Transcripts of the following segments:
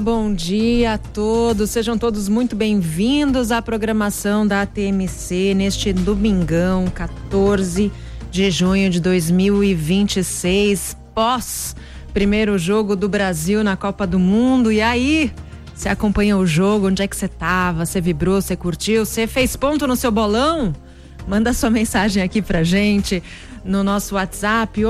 Bom dia a todos, sejam todos muito bem-vindos à programação da ATMC neste domingão, 14 de junho de 2026, pós primeiro jogo do Brasil na Copa do Mundo. E aí, você acompanhou o jogo? Onde é que você tava? Você vibrou, você curtiu? Você fez ponto no seu bolão? Manda sua mensagem aqui pra gente no nosso WhatsApp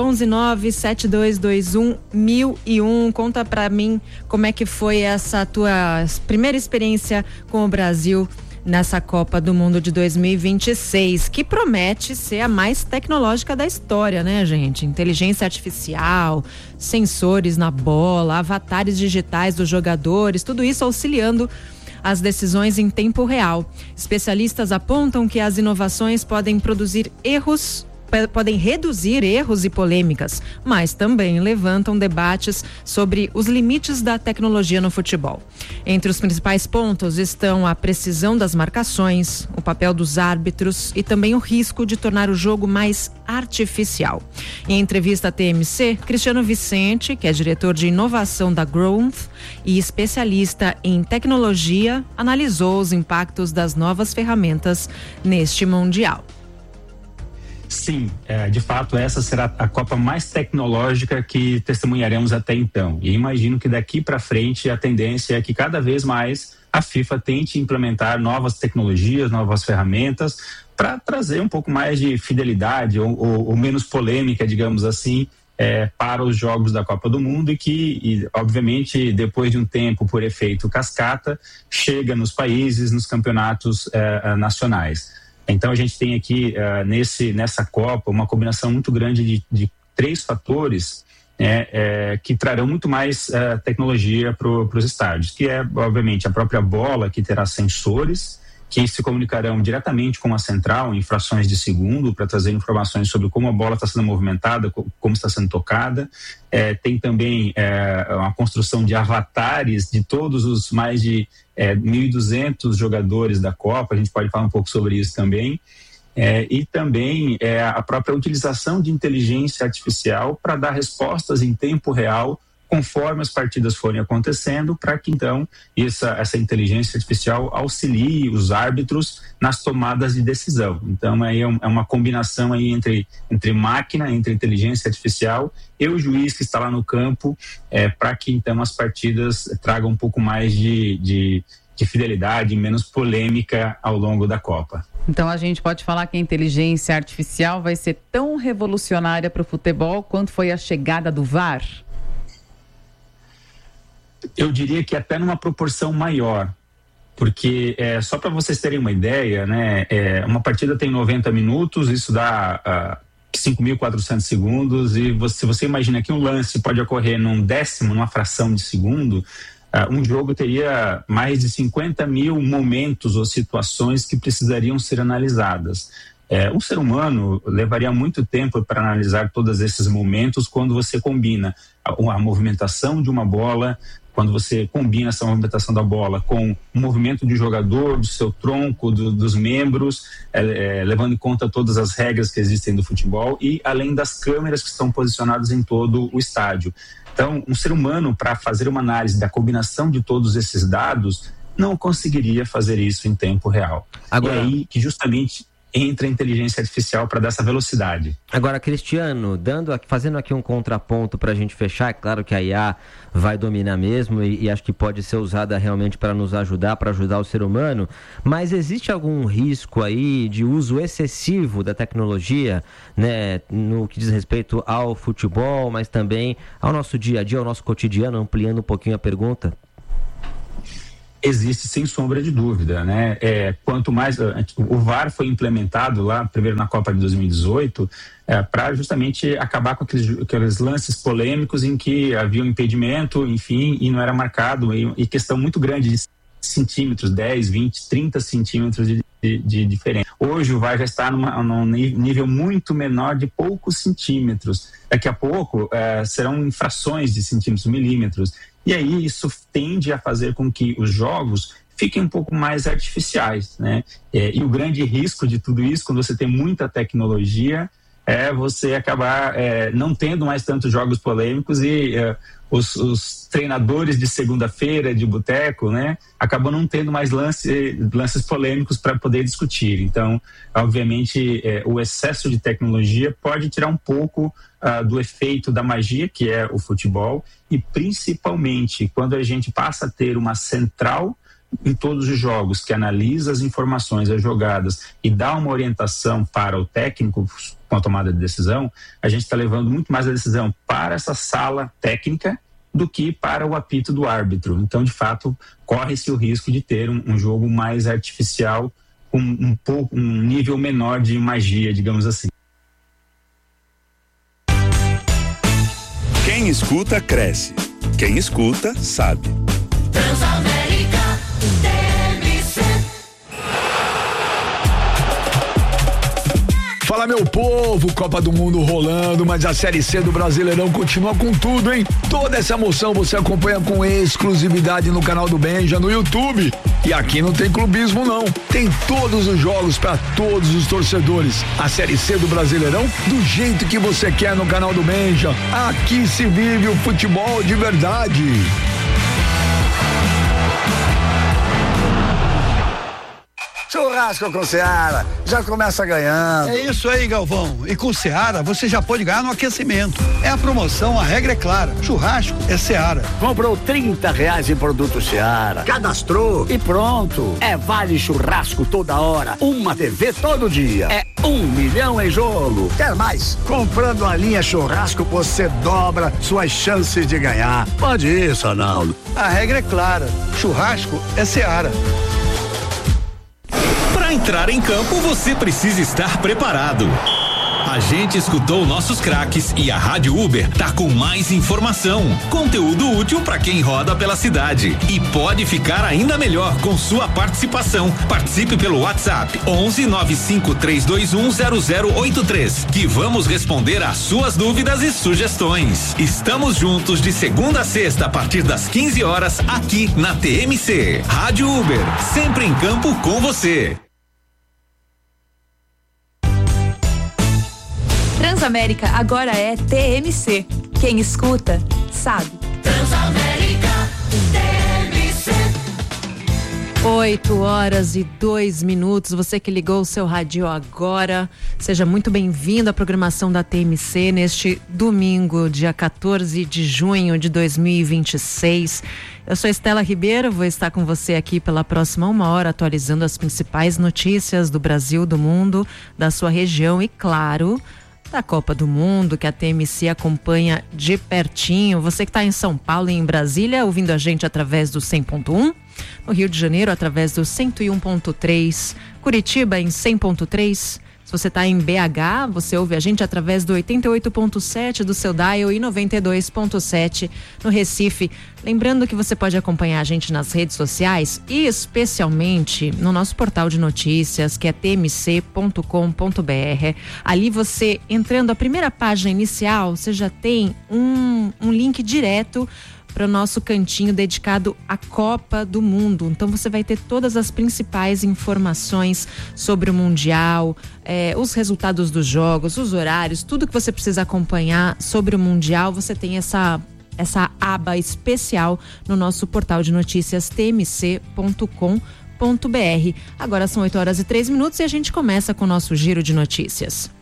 11972211001. Conta pra mim como é que foi essa tua primeira experiência com o Brasil nessa Copa do Mundo de 2026, que promete ser a mais tecnológica da história, né, gente? Inteligência artificial, sensores na bola, avatares digitais dos jogadores, tudo isso auxiliando as decisões em tempo real. Especialistas apontam que as inovações podem reduzir erros e polêmicas, mas também levantam debates sobre os limites da tecnologia no futebol. Entre os principais pontos estão a precisão das marcações, o papel dos árbitros e também o risco de tornar o jogo mais artificial. Em entrevista à TMC, Cristiano Vicente, que é diretor de inovação da Growth e especialista em tecnologia, analisou os impactos das novas ferramentas neste Mundial. Sim, de fato essa será a Copa mais tecnológica que testemunharemos até então. E imagino que daqui para frente a tendência é que cada vez mais a FIFA tente implementar novas tecnologias, novas ferramentas para trazer um pouco mais de fidelidade ou menos polêmica, digamos assim, para os jogos da Copa do Mundo e obviamente depois de um tempo por efeito cascata chega nos países, nos campeonatos nacionais. Então a gente tem aqui nessa Copa uma combinação muito grande de três fatores que trarão muito mais tecnologia para os estádios, que é obviamente a própria bola, que terá sensores que se comunicarão diretamente com a central em frações de segundo para trazer informações sobre como a bola está sendo movimentada, como está sendo tocada. Tem também uma construção de avatares de todos os mais de 1.200 jogadores da Copa, a gente pode falar um pouco sobre isso também. E também a própria utilização de inteligência artificial para dar respostas em tempo real conforme as partidas forem acontecendo, para que então essa inteligência artificial auxilie os árbitros nas tomadas de decisão. Então aí é uma combinação aí entre máquina, entre inteligência artificial e o juiz que está lá no campo, para que então as partidas tragam um pouco mais de fidelidade, menos polêmica ao longo da Copa. Então a gente pode falar que a inteligência artificial vai ser tão revolucionária para o futebol quanto foi a chegada do VAR? Eu diria que até numa proporção maior, porque só para vocês terem uma ideia, né, uma partida tem 90 minutos, isso dá 5.400 segundos, e se você imagina que um lance pode ocorrer num décimo, numa fração de segundo, um jogo teria mais de 50 mil momentos ou situações que precisariam ser analisadas. Um ser humano levaria muito tempo para analisar todos esses momentos quando você combina a movimentação de uma bola, quando você combina essa movimentação da bola com o movimento de jogador, do seu tronco, dos membros, levando em conta todas as regras que existem do futebol e além das câmeras que estão posicionadas em todo o estádio. Então, um ser humano, para fazer uma análise da combinação de todos esses dados, não conseguiria fazer isso em tempo real. Agora, e aí que justamente entra a inteligência artificial para dar essa velocidade. Agora, Cristiano, fazendo aqui um contraponto para a gente fechar, é claro que a IA vai dominar mesmo e acho que pode ser usada realmente para nos ajudar, para ajudar o ser humano, mas existe algum risco aí de uso excessivo da tecnologia, né, no que diz respeito ao futebol, mas também ao nosso dia a dia, ao nosso cotidiano, ampliando um pouquinho a pergunta? Existe sem sombra de dúvida, né? Quanto mais o VAR foi implementado lá, primeiro na Copa de 2018, para justamente acabar com aqueles lances polêmicos em que havia um impedimento, enfim, e não era marcado, e questão muito grande de centímetros, 10, 20, 30 centímetros de diferença. Hoje o VAR já está num nível muito menor de poucos centímetros. Daqui a pouco serão em frações de centímetros, milímetros. E aí isso tende a fazer com que os jogos fiquem um pouco mais artificiais, né? E o grande risco de tudo isso, quando você tem muita tecnologia, é você acabar não tendo mais tantos jogos polêmicos e os treinadores de segunda-feira de boteco, né, acabam não tendo mais lances polêmicos para poder discutir. Então, obviamente, o excesso de tecnologia pode tirar um pouco do efeito da magia, que é o futebol, e principalmente quando a gente passa a ter uma central em todos os jogos, que analisa as informações, as jogadas e dá uma orientação para o técnico com a tomada de decisão, a gente está levando muito mais a decisão para essa sala técnica do que para o apito do árbitro. Então, de fato, corre-se o risco de ter um jogo mais artificial, com um nível menor de magia, digamos assim. Quem escuta, cresce. Quem escuta, sabe. Transamérica TMC. Fala, meu povo, Copa do Mundo rolando, mas a Série C do Brasileirão continua com tudo, hein? Toda essa emoção você acompanha com exclusividade no canal do Benja, no YouTube. E aqui não tem clubismo, não. Tem todos os jogos para todos os torcedores. A Série C do Brasileirão, do jeito que você quer no canal do Benja. Aqui se vive o futebol de verdade. Churrasco com Seara, já começa ganhando. É isso aí, Galvão. E com Seara, você já pode ganhar no aquecimento. É a promoção, a regra é clara. Churrasco é Seara. Comprou R$30 em produto Seara, cadastrou e pronto. É vale churrasco toda hora, uma TV todo dia. É 1 milhão em jogo. Quer mais? Comprando a linha churrasco, você dobra suas chances de ganhar. Pode isso, Arnaldo. A regra é clara. Churrasco é Seara. Para entrar em campo, você precisa estar preparado. A gente escutou nossos craques e a Rádio Uber tá com mais informação, conteúdo útil para quem roda pela cidade e pode ficar ainda melhor com sua participação. Participe pelo WhatsApp 11 95321 0083 que vamos responder às suas dúvidas e sugestões. Estamos juntos de segunda a sexta a partir das 15 horas aqui na TMC. Rádio Uber, sempre em campo com você. Transamérica agora é TMC. Quem escuta, sabe. Transamérica TMC. 8h02. Você que ligou o seu rádio agora, seja muito bem-vindo à programação da TMC neste domingo, dia 14 de junho de 2026. Eu sou Estela Ribeiro, vou estar com você aqui pela próxima 1 hora, atualizando as principais notícias do Brasil, do mundo, da sua região e, claro, da Copa do Mundo, que a TMC acompanha de pertinho. Você que está em São Paulo e em Brasília, ouvindo a gente através do 100.1, no Rio de Janeiro através do 101.3, Curitiba em 100.3. Se você está em BH, você ouve a gente através do 88.7 do seu dial e 92.7 no Recife. Lembrando que você pode acompanhar a gente nas redes sociais e especialmente no nosso portal de notícias, que é tmc.com.br. Ali você, entrando a primeira página inicial, você já tem um link direto para o nosso cantinho dedicado à Copa do Mundo. Então você vai ter todas as principais informações sobre o Mundial, os resultados dos jogos, os horários, tudo que você precisa acompanhar sobre o Mundial. Você tem essa aba especial no nosso portal de notícias tmc.com.br. Agora são 8h03 e a gente começa com o nosso giro de notícias.